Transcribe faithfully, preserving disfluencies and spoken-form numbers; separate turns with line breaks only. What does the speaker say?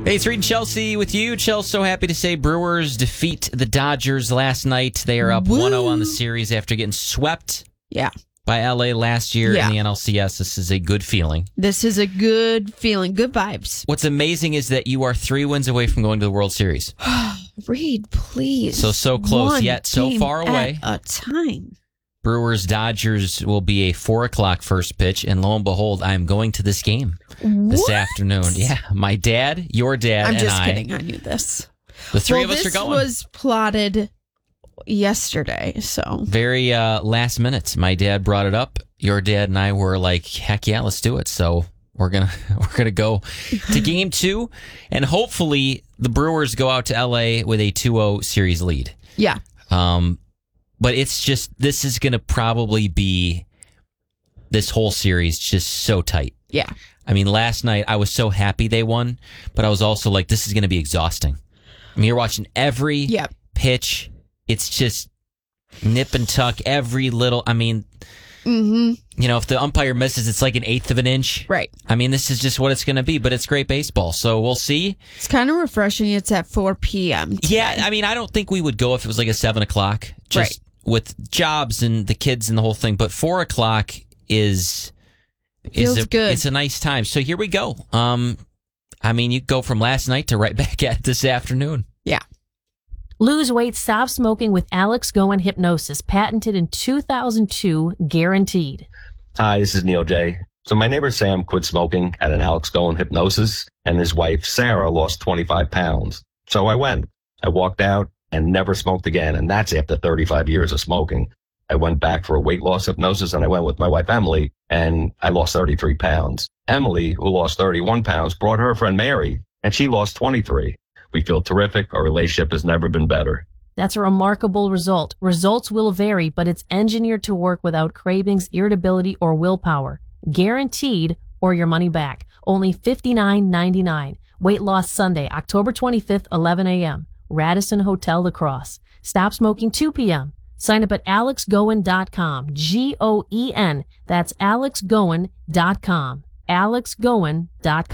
Hey, it's Reed and Chelsea with you. Chelsea, so happy to say Brewers defeat the Dodgers last night. They are up
Woo.
one oh on the series after getting swept
Yeah.
by L A last year
Yeah.
in the N L C S. This is a good feeling.
This is a good feeling. Good vibes.
What's amazing is that you are three wins away from going to the World Series.
Reed, please.
So, so close,
One
yet so
game
far away.
At a time.
Brewers Dodgers will be a four o'clock first pitch, and lo and behold, I'm going to this game this
What?
afternoon. Yeah, my dad, your dad,
I'm
and
just
I.
kidding. I knew this.
The three
well,
of us
this
are going.
was plotted yesterday, so.
Very uh, last minute. My dad brought it up. Your dad and I were like, "Heck yeah, let's do it." So we're gonna we're gonna go to game two, and hopefully the Brewers go out to L A with a two oh series lead.
Yeah.
Um, but it's just this is gonna probably be this whole series just so tight.
Yeah.
I mean, last night I was so happy they won, but I was also like, this is gonna be exhausting. I mean, you're watching every
Yep.
pitch. It's just nip and tuck every little. I mean.
Mm-hmm.
You know, if the umpire misses, it's like an eighth of an inch.
Right.
I mean, this is just what it's going to be, but it's great baseball. So we'll see.
It's kind of refreshing. It's at four p.m. today.
Yeah, I mean, I don't think we would go if it was like a seven o'clock, just
Right.
with jobs and the kids and the whole thing. But four o'clock is
Feels
is a,
good.
It's a nice time. So here we go. Um, I mean, you go from last night to right back at it this afternoon.
Yeah.
Lose weight, stop smoking with Alex Goen Hypnosis, patented in two thousand two, guaranteed.
Hi, this is Neil J. So my neighbor Sam quit smoking at an Alex Goen Hypnosis, and his wife Sarah lost twenty-five pounds. So I went. I walked out and never smoked again, and that's after thirty-five years of smoking. I went back for a weight loss hypnosis, and I went with my wife Emily, and I lost thirty-three pounds. Emily, who lost thirty-one pounds, brought her friend Mary, and she lost twenty-three. We feel terrific. Our relationship has never been better.
That's a remarkable result. Results will vary, but it's engineered to work without cravings, irritability, or willpower. Guaranteed, or your money back. Only fifty-nine ninety-nine. Weight loss Sunday, October twenty-fifth, eleven a.m. Radisson Hotel Lacrosse. Stop smoking two p.m. Sign up at alex goen dot com. G O E N. That's alex goen dot com. alex goen dot com.